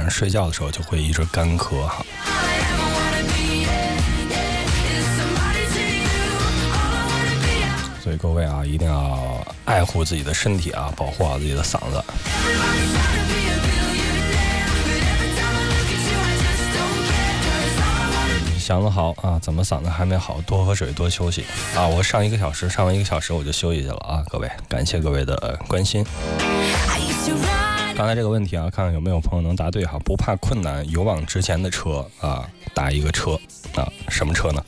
上睡觉的时候就会一直干咳哈。所以各位啊，一定要爱护自己的身体啊，保护好自己的嗓子。想得好啊，怎么嗓子还没好？多喝水，多休息啊！我上完1个小时我就休息去了啊！各位，感谢各位的关心。刚才这个问题啊，看看有没有朋友能答对哈。不怕困难，勇往直前的车啊，打一个车啊，什么车呢？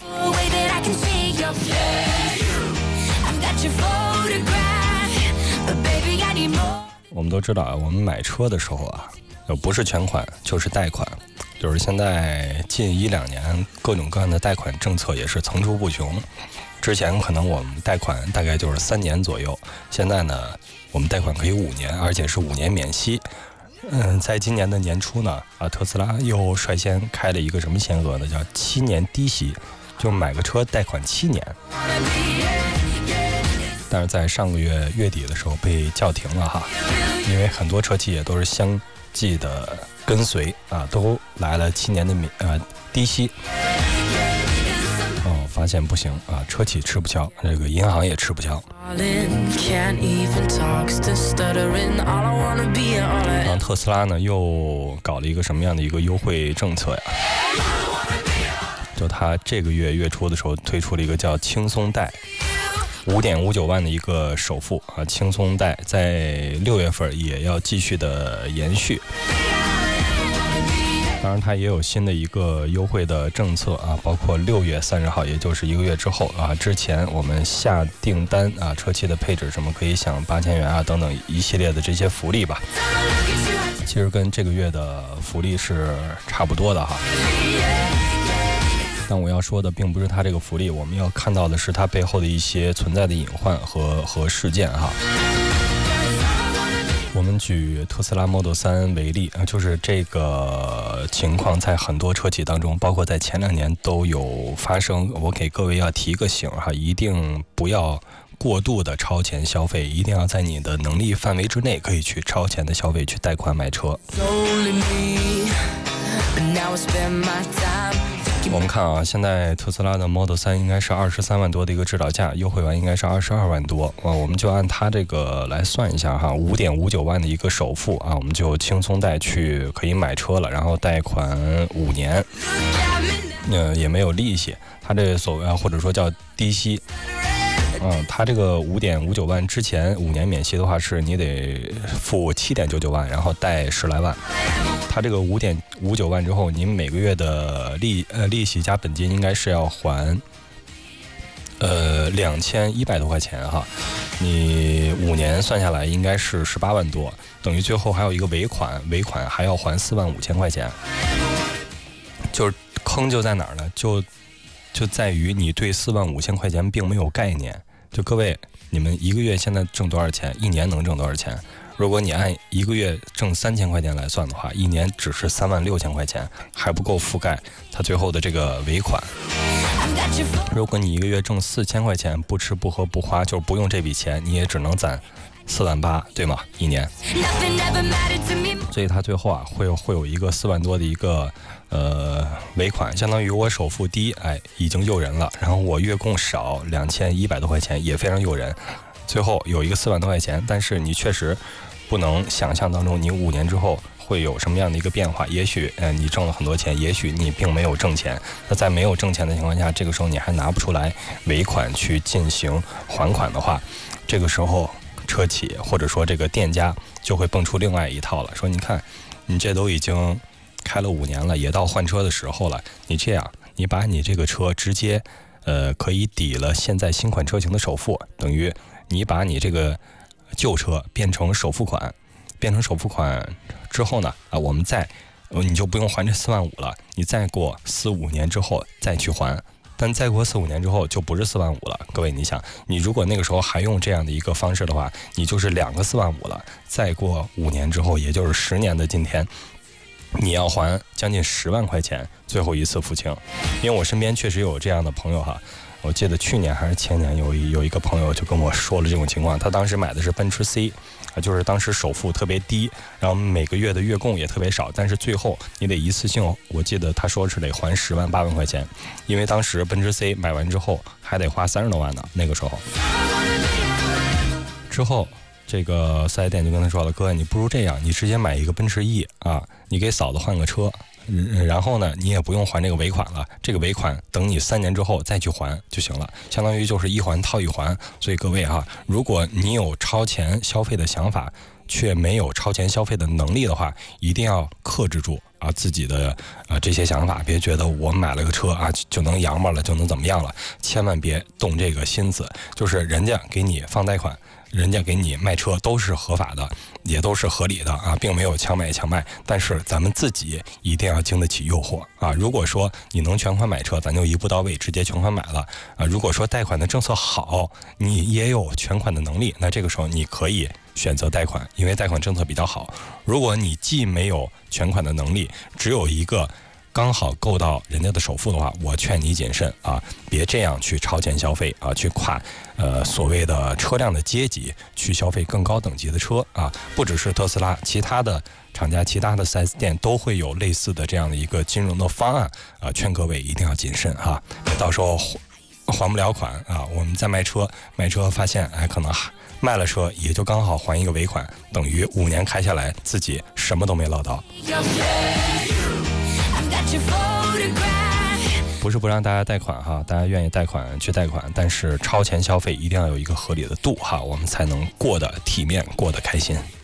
我们都知道啊，我们买车的时候啊，不是全款就是贷款。就是现在近1-2年，各种各样的贷款政策也是层出不穷。之前可能我们贷款大概就是3年左右，现在呢，我们贷款可以5年，而且是5年免息。在今年的年初呢，特斯拉又率先开了一个什么限额呢？叫7年低息，就买个车贷款7年。但是在上个月月底的时候被叫停了哈，因为很多车企也都是相继的跟随啊，都来了7年的低息。发现不行啊，车企吃不消，这个银行也吃不消。然后特斯拉呢又搞了一个什么样的一个优惠政策呀？就他这个月初的时候推出了一个叫轻松贷。5.59万的一个首付啊，轻松贷在6月份也要继续的延续。当然，它也有新的一个优惠的政策啊，包括6月30号，也就是1个月之后啊，之前我们下订单啊，车企的配置什么可以享8000元啊等等一系列的这些福利吧。其实跟这个月的福利是差不多的哈。但我要说的并不是它这个福利，我们要看到的是它背后的一些存在的隐患和事件哈。我们举特斯拉 Model 3为例啊，就是这个情况在很多车企当中，包括在前2年都有发生。我给各位要提个醒哈，一定不要过度的超前消费，一定要在你的能力范围之内可以去超前的消费，去贷款买车。我们看啊，现在特斯拉的 Model 3应该是23万多的一个指导价，优惠完应该是22万多啊。我们就按它这个来算一下哈，5.59万的一个首付啊，我们就轻松贷去可以买车了，然后贷款5年，也没有利息，它这所谓或者说叫低息。它这个5.59万之前5年免息的话，是你得付7.99万，然后贷10来万。它这个5.59万之后，您每个月的利息加本金应该是要还2100多块钱哈。你5年算下来应该是18万多，等于最后还有一个尾款还要还45000块钱。就是坑就在哪儿呢？就在于你对45000块钱并没有概念。就各位，你们1个月现在挣多少钱？1年能挣多少钱？如果你按1个月挣3000块钱来算的话，1年只是36000块钱，还不够覆盖它最后的这个尾款。如果你1个月挣4000块钱，不吃不喝不花，就是不用这笔钱，你也只能攒4万8，对吗？1年。所以它最后啊会有一个4万多的一个尾款，相当于我首付低，已经诱人了，然后我月供少2100多块钱，也非常诱人。最后有一个4万多块钱，但是你确实不能想象当中你5年之后会有什么样的一个变化。也许你挣了很多钱，也许你并没有挣钱。那在没有挣钱的情况下，这个时候你还拿不出来尾款去进行还款的话，这个时候车企或者说这个店家就会蹦出另外一套了，说你看你这都已经开了5年了，也到换车的时候了，你这样你把你这个车直接可以抵了现在新款车型的首付，等于你把你这个旧车变成首付款之后呢我们你就不用还这4万5了，你再过4-5年之后再去还。但再过4-5年之后就不是4万5了。各位，你想，你如果那个时候还用这样的一个方式的话，你就是2个4万5了。再过5年之后，也就是10年的今天，你要还将近10万块钱最后一次付清。因为我身边确实有这样的朋友哈， 我记得去年还是前年有一个朋友就跟我说了这种情况，他当时买的是奔驰 C， 就是当时首付特别低，然后每个月的月供也特别少，但是最后你得一次性，我记得他说是得还10万8万块钱，因为当时奔驰 C 买完之后还得花30多万呢，那个时候。之后这个4S店就跟他说了，哥，你不如这样，你直接买一个奔驰 E 啊，你给嫂子换个车。然后呢，你也不用还这个尾款了，这个尾款等你3年之后再去还就行了，相当于就是一环套一环。所以各位啊，如果你有超前消费的想法，却没有超前消费的能力的话，一定要克制住啊自己的这些想法，别觉得我买了个车啊就能洋巴了，就能怎么样了，千万别动这个心思。就是人家给你放贷款，人家给你卖车都是合法的，也都是合理的啊，并没有强买强卖。但是咱们自己一定要经得起诱惑啊！如果说你能全款买车，咱就一步到位，直接全款买了啊！如果说贷款的政策好，你也有全款的能力，那这个时候你可以选择贷款，因为贷款政策比较好。如果你既没有全款的能力，只有一个刚好够到人家的首付的话，我劝你谨慎啊，别这样去超前消费啊，去跨所谓的车辆的阶级去消费更高等级的车啊。不只是特斯拉，其他的厂家、其他的 4S 店都会有类似的这样的一个金融的方案啊，劝各位一定要谨慎哈，到时候还不了款啊，我们再卖车发现可能卖了车也就刚好还一个尾款，等于5年开下来自己什么都没捞到。不是不让大家贷款哈，大家愿意贷款去贷款，但是超前消费一定要有一个合理的度哈，我们才能过得体面，过得开心。